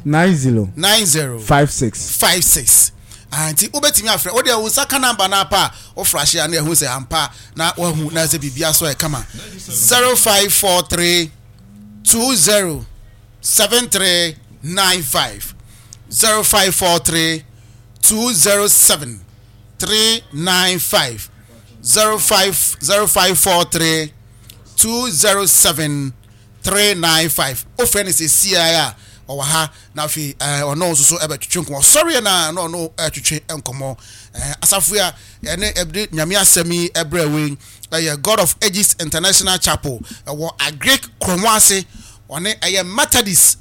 9056 anti obetimi afre o de wo saka number na pa o flash ya na ehu se ampa na wahu na se bibia so e kama 0543 207395 0543 207 395 0543 207 395 o friend is CIA or ha na fi or no so ebe twetwe sorry na no twetwe enkomo asafua ene ebde nyame asemi ebrewe God of Ages International Chapel or a Greek kromwase one Methodist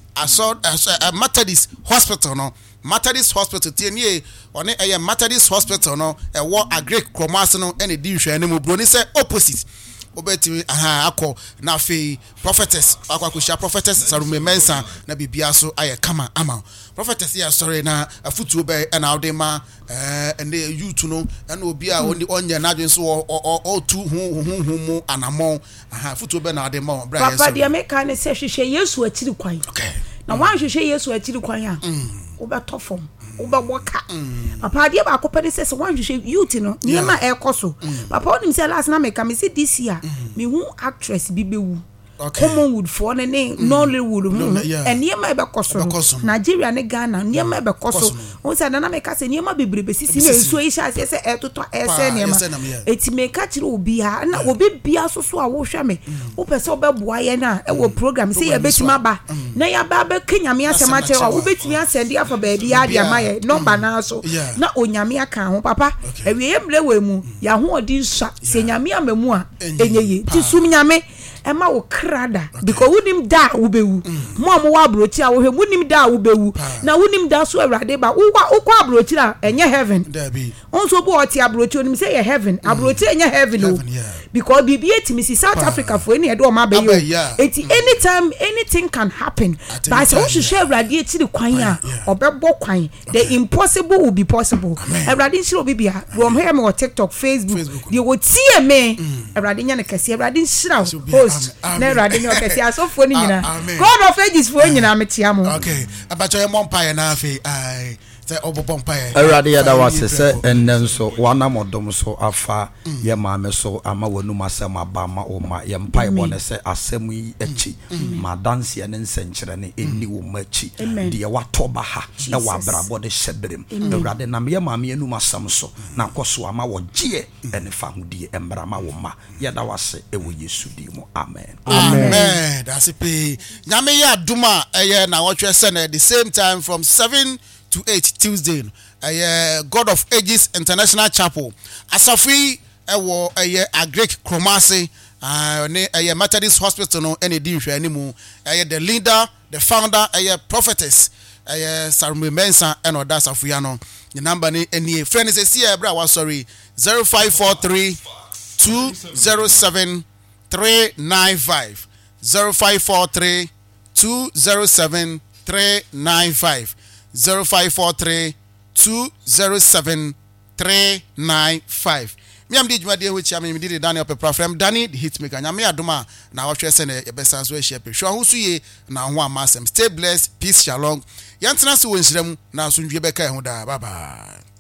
Methodist Hospital no Methodist Hospital tie one Methodist Hospital no a Greek kromwase no ene di hwe ene mo broni se opposite obetimi akọ na fe prophetess akwakusha prophetess Sarume Mensa na bibia so aye kama ama prophetess ya sorry na afutu be na awdema ene youth no na obi a onye na adwen so o tu hu anamon afutu be na awdema bra yeso papa dia meka ne se hwehwe Yesu akiri kwan okay na wan hwehwe Yesu akiri kwan a obetofom ubawaka papa dia ba kopede se wan hwehwe youth no niema ekoso papa onim se last na meka me se this year me hu actress bibewu Commonwood for ne Nollywood niema ebekoso Nigeria ne Ghana niema ebekoso o se na meka se niema bebrebe sisi na enso isha se etoto ese niema eti meka kire obi ha na obi bia so a wo hwe me wo pese obeboa ye na e wo program se ye betima ba na ya ba be kenyame asema kire wo betimi asende afa ba bia dia maye number na so na onyame aka ho papa ewie mle we mu ya ho odi nsa se nyame amamu a enyeye ti sum nyame ema wo krada because wunim da ubewu mo wa abrochi a wo hwe wunim da ubewu na wunim da so awrade ba wo kwa abrochi a enye heaven onso bo oti abrochi onim say ye heaven abrochi enye heaven o because bibi etimi si South Africa for any do ma be yo eti anytime anything can happen but so hwehwe awrade eti de kwan a obebbo kwan the impossible will be possible awrade nshiro bibia from here me on TikTok Facebook they wo tie me awrade nya ne kase awrade nshira na rade ni okesi asofo ni nyina God of Ages fo nyina metia mo okay abacho ye monpaye na afi ai se obopompa rade ya da wase se enen so wana modom so afa ye maame so ama wanum asem abama o ma ye mpae bone se asem yi achi madanse ne nsenkyere ne eni wo machi de watoba ha e wa brabo de hyebrem rade na ye maame enum asem so na koso ama wo gye ene fa hudie embrama wo ma ye da wase e wo Yesu di mo amen amen that's it nyame ya duma eye na wo twe se na the same time from 7 to 8 Tuesday God of Ages International Chapel asafi ewo a Greek kromase ne Methodist Hospital no ene di hwe animu the leader the founder prophetess Sarume Mensa eno da safuya no the number ni eni friend is see bra wa sorry 0543 207 395 0543 207 395 0543 207 395 miam di juma de which am di Daniel Pepra from Danny the hitmaker nyame adoma na wo hwese na ebesa so ehia pe hwo ahosu ye na ho amasem stay blessed peace shalom yantena so wonhirem na so ndwie beka ehu da bye bye.